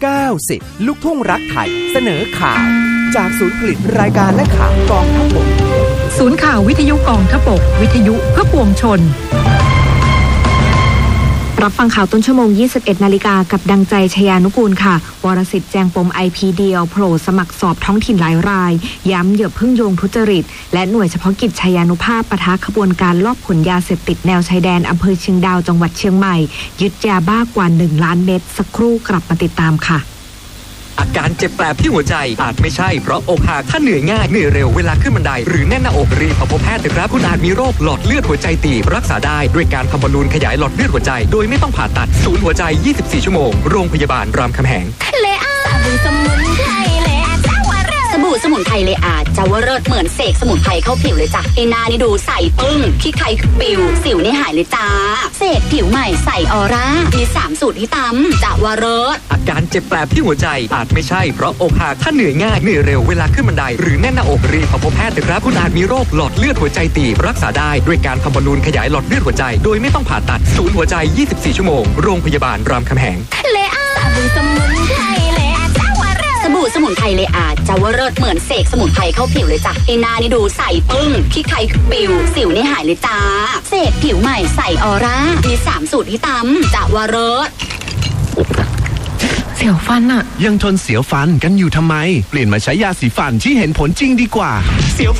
90 ลูกทุ่งรักไทยเสนอข่าวจากศูนย์ผลิตรายการและข่าวกองทัพบกศูนย์ข่าววิทยุกองทัพบกวิทยุเพื่อปวงชนรับฟังข่าวต้นชั่วโมง 21 นาฬิกากับดังใจชยานุกูลค่ะวรสิทธิ์แจงปม IP เดียวโผล่สมัครสอบท้องถิ่นหลายรายย้ำอย่าพึ่งโยงทุจริตและหน่วยเฉพาะกิจชยานุภาพปะทะขบวนการลอบขนยาเสพติดแนวชายแดนอำเภอเชียงดาวจังหวัดเชียงใหม่ยึดยาบ้ากว่า1 ล้านเม็ดสักครู่กลับมาติดตามค่ะอาการเจ็บแปลบที่หัวใจอาจไม่ใช่เพราะอกหักถ้าเหนื่อยง่ายเหนื่อยเร็วเวลาขึ้นบันไดหรือแน่นหน้าอกรีบพบแพทย์เถอะครับคุณอาจมีโรคหลอดเลือดหัวใจตีบรักษาได้ด้วยการทำบอลลูนขยายหลอดเลือดหัวใจโดยไม่ต้องผ่าตัดศูนย์หัวใจ24ชั่วโมงโรงพยาบาลรามคำแหงเลอาสบู่สมุนไพรเลอาจาวเริศสบู่สมุนไพรเลอาจาวเริศเหมือนเสกสมุนไพรเข้าผิวเลยจ้ะไอ้นานี่ดูใส่ปึ้งขี้ไข่ปิวสิวนี่หายเลยจ้าเสกผิวใหม่ใส่ออร่ามี3สูตรที่ตำจาวเริศอาการเจ็บแปลบที่หัวใจอาจไม่ใช่เพราะอกหักถ้าเหนื่อยง่ายเหนื่อยเร็วเวลาขึ้นบันไดหรือแน่นหน้าอกรีบพบแพทย์เถอะครับคุณอาจมีโรคหลอดเลือดหัวใจตีบรักษาได้ด้วยการทำบอลลูนขยายหลอดเลือดหัวใจโดยไม่ต้องผ่าตัดศูนย์หัวใจ24ชั่วโมงโรงพยาบาลรามคำแหงเลอาสบู่สมุนไพรเลอาจาวเริศสบู่สมุนไพรเลอาจาวเริศเหมือนเสกสมุนไพรเข้าผิวเลยจ้ะไอ้นานี่ดูใส่ปึ้งขี้ไข่ปิวสิวนี่หายเลยจ้าเสกผิวใหม่ใส่ออร่ามี3สูตรที่ตำจาวเริศเสียวฟันอะยังทนเสียวฟันกันอยู่ทำไมเปลี่ยนมาใช้ยาสีฟันที่เห็นผลจริงดีกว่าเสียว